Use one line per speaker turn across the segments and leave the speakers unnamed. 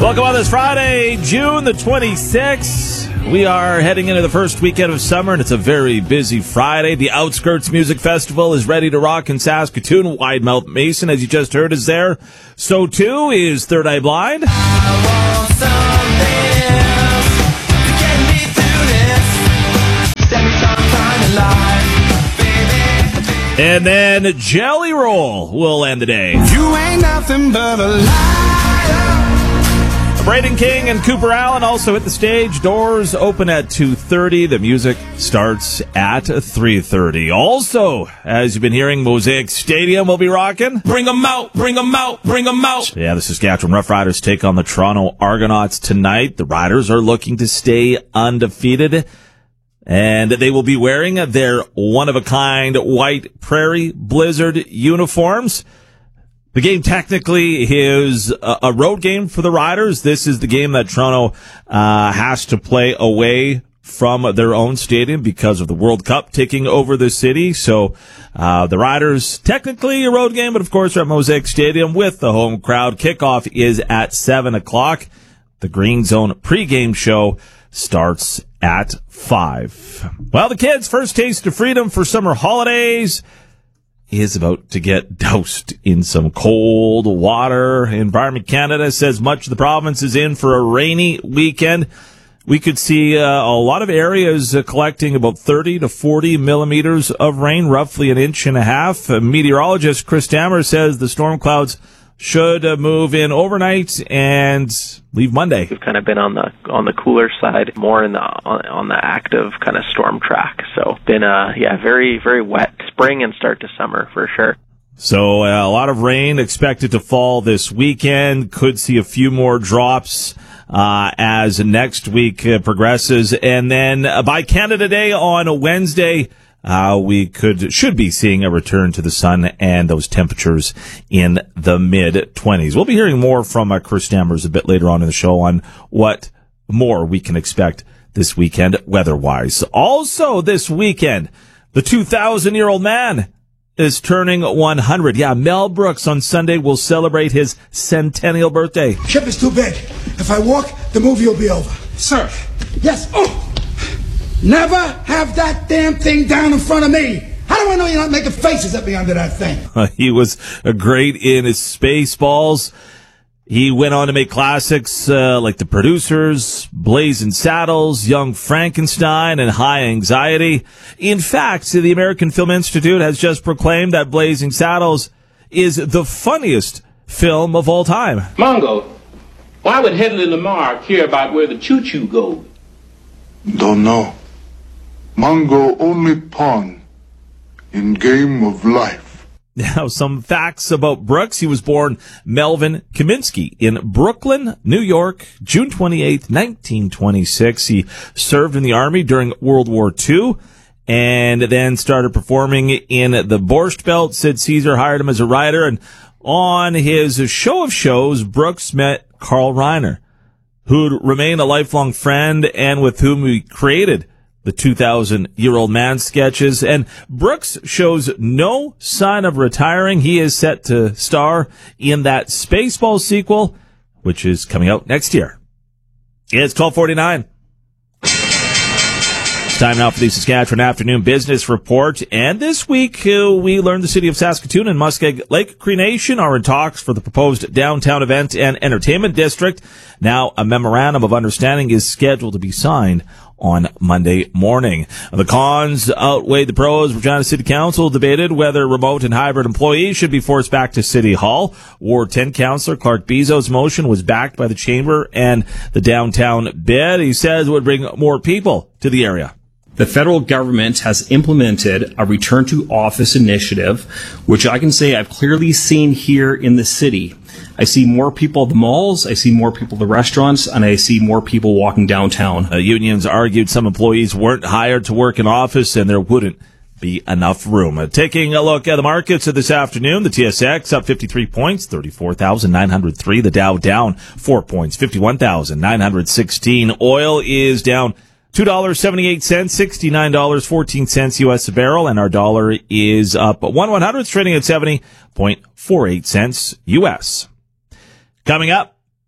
Welcome on this Friday, June the 26th. We are heading into the first weekend of summer, and it's a very busy Friday. The Outskirts Music Festival is ready to rock in Saskatoon. Widemouth Mason, as you just heard, is there. So, too, is Third Eye Blind. And then Jelly Roll will end the day.
You ain't nothing but a liar.
Braden King and Cooper Allen also hit the stage. Doors open at 2:30. The music starts at 3:30. Also, as you've been hearing, Mosaic Stadium will be rocking.
Bring 'em out, bring 'em out, bring 'em out.
Yeah, the Saskatchewan Roughriders take on the Toronto Argonauts tonight. The Riders are looking to stay undefeated, and they will be wearing their one-of-a-kind white Prairie Blizzard uniforms. The game technically is a road game for the Riders. This is the game that Toronto has to play away from their own stadium because of the World Cup taking over the city. So the Riders, technically a road game, but of course are at Mosaic Stadium with the home crowd. Kickoff is at 7 o'clock. The Green Zone pregame show starts at 5. Well, the kids' first taste of freedom for summer holidays is about to get doused in some cold water. Environment Canada says much of the province is in for a rainy weekend. We could see a lot of areas collecting about 30 to 40 millimeters of rain, roughly an inch and a half. Meteorologist Chris Dammer says the storm clouds should move in overnight and leave Monday.
We've kind of been on the cooler side, more in on the active kind of storm track. So been very, very wet spring and start to summer for sure.
So a lot of rain expected to fall this weekend. Could see a few more drops as next week progresses, and then by Canada Day on a Wednesday, we should be seeing a return to the sun and those temperatures in the mid-20s. We'll be hearing more from Chris Dammers a bit later on in the show on what more we can expect this weekend weather-wise. Also this weekend, the 2,000-year-old man is turning 100. Yeah, Mel Brooks on Sunday will celebrate his centennial birthday.
Ship is too big. If I walk, the movie will be over.
Sir.
Yes. Oh! Never have that damn thing down in front of me. How do I know you're not making faces at me under that thing?
He was great in his Spaceballs. He went on to make classics like The Producers, Blazing Saddles, Young Frankenstein, and High Anxiety. In fact, the American Film Institute has just proclaimed that Blazing Saddles is the funniest film of all time.
Mongo, why would Hedley Lamar care about where the choo-choo goes?
Don't know. Mongo only pawn in game of life.
Now, some facts about Brooks. He was born Melvin Kaminsky in Brooklyn, New York, June 28th, 1926. He served in the Army during World War II and then started performing in the Borscht Belt. Sid Caesar hired him as a writer, and on his show of shows, Brooks met Carl Reiner, who'd remain a lifelong friend and with whom he created the 2,000-year-old man sketches. And Brooks shows no sign of retiring. He is set to star in that Spaceballs sequel, which is coming out next year. It's 12:49. It's time now for the Saskatchewan Afternoon Business Report. And this week, we learned the city of Saskatoon and Muskeg Lake Cree Nation are in talks for the proposed downtown event and entertainment district. Now, a memorandum of understanding is scheduled to be signed on Monday morning. The cons outweighed the pros. Regina City Council debated whether remote and hybrid employees should be forced back to City Hall. Ward 10 Councillor Clark Bezos' motion was backed by the Chamber and the downtown bid. He says it would bring more people to the area.
The federal government has implemented a return to office initiative, which I can say I've clearly seen here in the city. I see more people at the malls, I see more people at the restaurants, and I see more people walking downtown.
Unions argued some employees weren't hired to work in office and there wouldn't be enough room. Taking a look at the markets this afternoon, the TSX up 53 points, 34,903. The Dow down 4 points, 51,916. Oil is down $2.78, $69.14 U.S. a barrel, and our dollar is up 1/100, trading at 70.48 cents U.S. Coming up,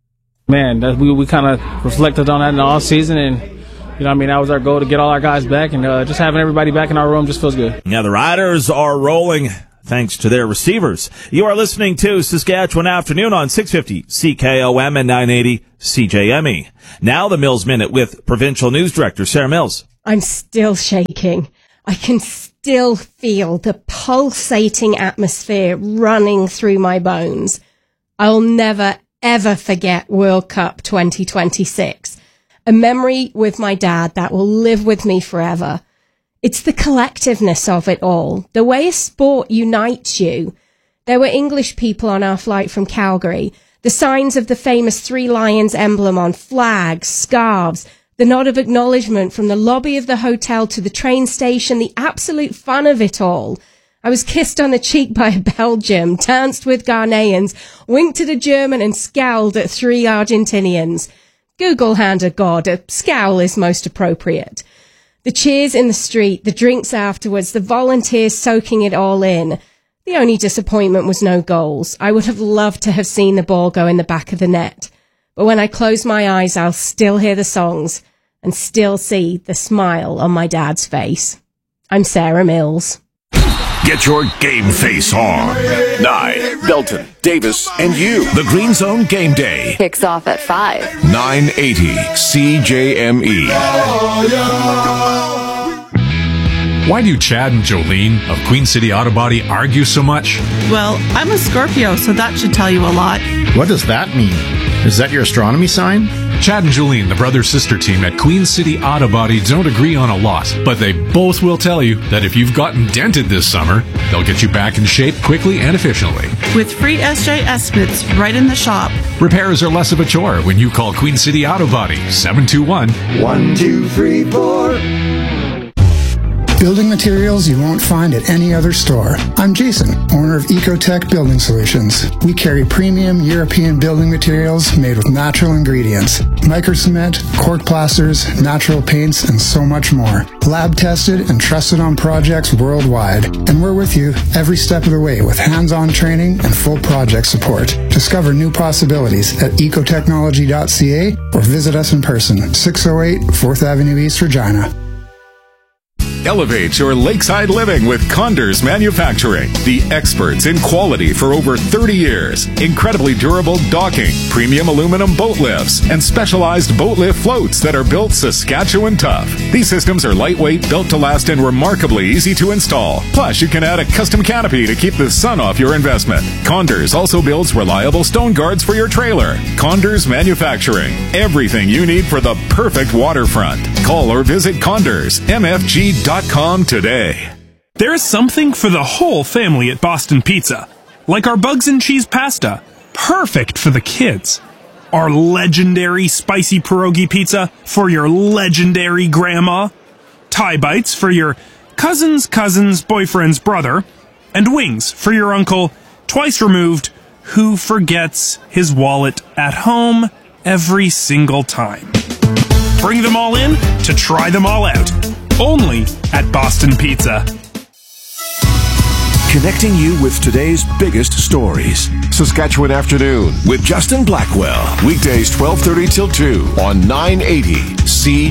Man, we kind of reflected on that in the off season, and that was our goal, to get all our guys back, and just having everybody back in our room just feels good.
Yeah, the Riders are rolling thanks to their receivers. You are listening to Saskatchewan Afternoon on 650 CKOM and 980 CJME. Now the Mills Minute with Provincial News Director Sarah Mills.
I'm still shaking. I can still feel the pulsating atmosphere running through my bones. I'll never, ever forget World Cup 2026. A memory with my dad that will live with me forever. It's the collectiveness of it all, the way a sport unites you. There were English people on our flight from Calgary, the signs of the famous Three Lions emblem on flags, scarves, the nod of acknowledgement from the lobby of the hotel to the train station, the absolute fun of it all. I was kissed on the cheek by a Belgian, danced with Ghanaians, winked at a German and scowled at 3 Argentinians. Google hand of God, a scowl is most appropriate. The cheers in the street, the drinks afterwards, the volunteers soaking it all in. The only disappointment was no goals. I would have loved to have seen the ball go in the back of the net. But when I close my eyes, I'll still hear the songs and still see the smile on my dad's face. I'm Sarah Mills.
Get your game face on. 9, Belton, Davis, and you. The Green Zone Game Day
kicks off at 5.
980 CJME.
Why do Chad and Jolene of Queen City Auto Body argue so much?
Well, I'm a Scorpio, so that should tell you a lot.
What does that mean? Is that your astronomy sign?
Chad and Jolene, the brother-sister team at Queen City Auto Body, don't agree on a lot, but they both will tell you that if you've gotten dented this summer, they'll get you back in shape quickly and efficiently.
With free SJ estimates right in the shop.
Repairs are less of a chore when you call Queen City Auto Body, 721-1234.
Building materials you won't find at any other store. I'm Jason, owner of Ecotech Building Solutions. We carry premium European building materials made with natural ingredients. Micro cement, cork plasters, natural paints, and so much more. Lab tested and trusted on projects worldwide. And we're with you every step of the way with hands-on training and full project support. Discover new possibilities at ecotechnology.ca or visit us in person, 608 4th Avenue East, Regina.
Elevate your lakeside living with Condors Manufacturing, the experts in quality for over 30 years. Incredibly durable docking, premium aluminum boat lifts, and specialized boat lift floats that are built Saskatchewan tough. These systems are lightweight, built to last, and remarkably easy to install. Plus, you can add a custom canopy to keep the sun off your investment. Condors also builds reliable stone guards for your trailer. Condors Manufacturing, everything you need for the perfect waterfront. Call or visit CondorsMFG.com today.
There's something for the whole family at Boston Pizza. Like our bugs and cheese pasta. Perfect for the kids. Our legendary spicy pierogi pizza for your legendary grandma. Thai bites for your cousin's boyfriend's brother. And wings for your uncle, twice removed, who forgets his wallet at home every single time. Bring them all in to try them all out. Only at Boston Pizza.
Connecting you with today's biggest stories. Saskatchewan Afternoon with Justin Blackwell. Weekdays 12:30 till 2 on 980 CJME.